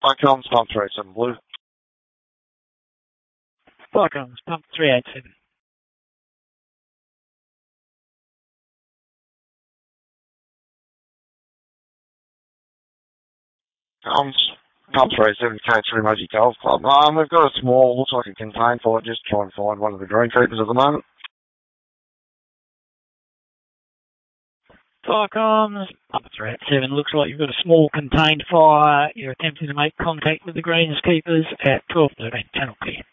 Icons, pump 37 blue. Icons, pump 387. Pump 37 K3 Emoji Golf Club. We've got a small, looks like a contained fight, just trying to find one of the greenkeepers at the moment. Firecoms, pump 387, looks like you've got a small contained fire. You're attempting to make contact with the greenskeepers at 1213, channel clear.